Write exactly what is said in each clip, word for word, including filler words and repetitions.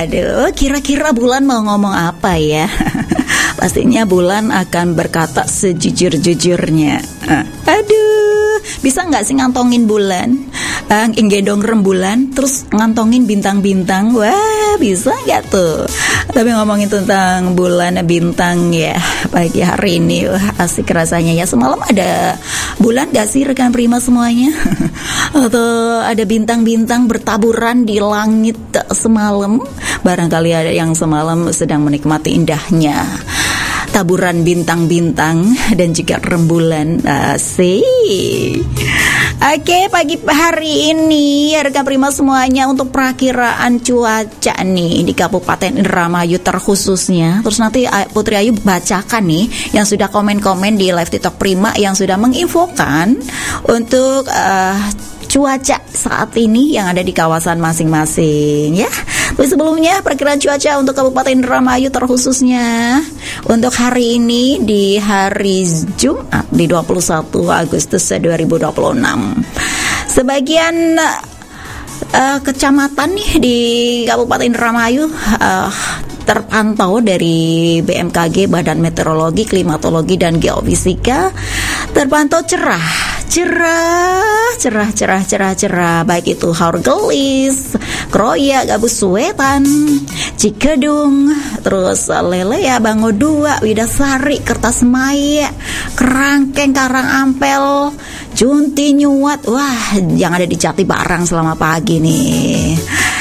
Aduh, kira-kira bulan mau ngomong apa ya? Pastinya bulan akan berkata sejujur-jujurnya. Aduh, bisa nggak sih ngantongin bulan? Uh, gendong rembulan, terus ngantongin bintang-bintang. Wah, bisa nggak tuh? Tapi ngomongin tentang bulan bintang ya, pagi hari ini wah, asik rasanya ya. Semalam ada bulan gak sih rekan Prima semuanya? Atau ada bintang-bintang bertaburan di langit semalam? Barangkali ada yang semalam sedang menikmati indahnya taburan bintang-bintang dan juga rembulan. Asik. Oke, pagi hari ini rekan Prima semuanya untuk perakiraan cuaca nih di Kabupaten Indramayu terkhususnya. Terus nanti Putri Ayu bacakan nih yang sudah komen-komen di live TikTok Prima yang sudah menginfokan untuk uh, cuaca saat ini yang ada di kawasan masing-masing ya. Tapi sebelumnya perkiraan cuaca untuk Kabupaten Indramayu terkhususnya untuk hari ini di hari Jumat di dua puluh satu Agustus dua ribu dua puluh enam. Sebagian uh, kecamatan nih di Kabupaten Indramayu uh, terpantau dari B M K G Badan Meteorologi, Klimatologi dan Geofisika terpantau cerah, cerah, cerah, cerah, cerah, cerah. Baik itu Haurgelis, Kroya, Gabus Wetan, Cikedung, terus Lelea, Bango dua, Widasari, Kertasmaya, Kerangkeng, Karangampel, Junti, Nyuwat. Wah, yang ada di Jati Barang selama pagi nih.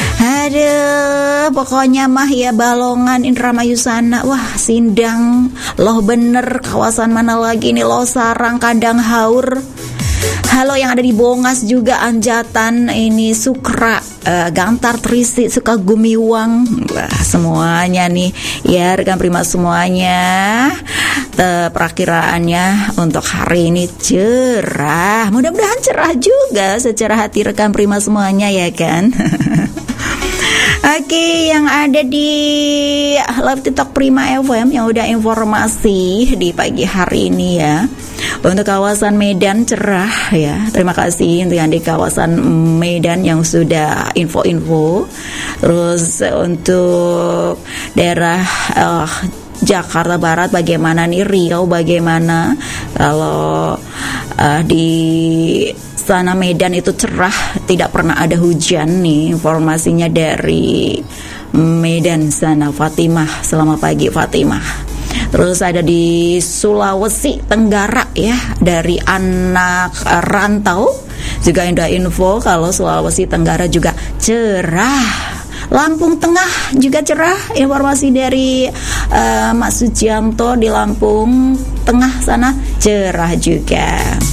Aduh, pokoknya mah ya Balongan, Indramayu sana. Wah, Sindang, loh bener, kawasan mana lagi nih, Loh Sarang, Kadang Haur. Halo yang ada di Bongas juga, Anjatan, ini Sukra, uh, Gantar, Trisi, Sukagumiwang. Wah, semuanya nih ya rekan Prima semuanya. Te, perakiraannya untuk hari ini cerah. Mudah-mudahan cerah juga secara hati rekan Prima semuanya ya kan. Oke, yang ada di live TikTok Prima F M yang udah informasi di pagi hari ini ya. Untuk kawasan Medan cerah ya. Terima kasih untuk yang di kawasan Medan yang sudah info-info. Terus untuk daerah uh, Jakarta Barat bagaimana nih, Riau bagaimana? Kalau uh, di sana Medan itu cerah, tidak pernah ada hujan nih, informasinya dari Medan sana. Fatimah, selamat pagi Fatimah. Terus ada di Sulawesi Tenggara ya, dari anak rantau juga ada info kalau Sulawesi Tenggara juga cerah. Lampung Tengah juga cerah, informasi dari uh, Mas Sucianto di Lampung Tengah sana cerah juga.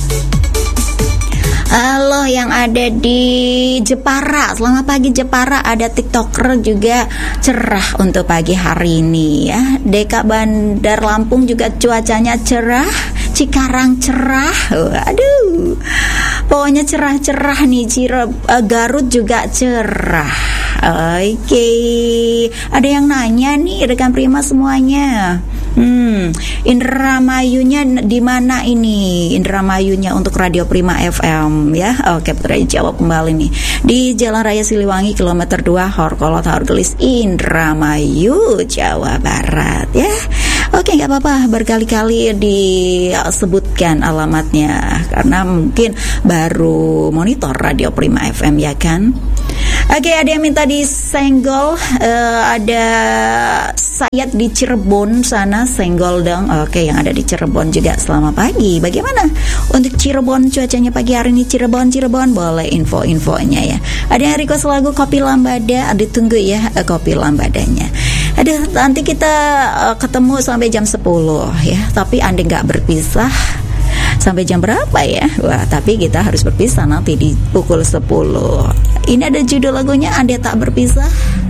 Halo yang ada di Jepara, selamat pagi Jepara, ada TikToker juga cerah untuk pagi hari ini ya. Deka Bandar Lampung juga cuacanya cerah, Cikarang cerah, waduh, pokoknya cerah-cerah nih. Cire, uh, Garut juga cerah. Oke, okay. Ada yang nanya nih rekan Prima semuanya. Hmm, Indramayunya di mana ini? Indramayunya untuk Radio Prima F M ya. Oke, Putra jawab kembali nih. Di Jalan Raya Siliwangi kilometer dua Horkolot Haurgelis Indramayu, Jawa Barat ya. Oke, nggak apa-apa berkali-kali disebutkan alamatnya karena mungkin baru monitor Radio Prima F M ya kan. Oke, ada yang minta disenggol, uh, ada Sayat di Cirebon sana, senggol dong. Oke, yang ada di Cirebon juga selamat pagi. Bagaimana untuk Cirebon cuacanya pagi hari ini? Cirebon, Cirebon boleh info-infonya ya. Ada yang request lagu Kopi Lambada, ditunggu ya uh, Kopi Lambadanya. Ada nanti kita uh, ketemu sampai jam sepuluh ya. Tapi Anda nggak berpisah sampai jam berapa ya? Wah, tapi kita harus berpisah nanti di pukul sepuluh. Ini ada judul lagunya Anda Tak Berpisah.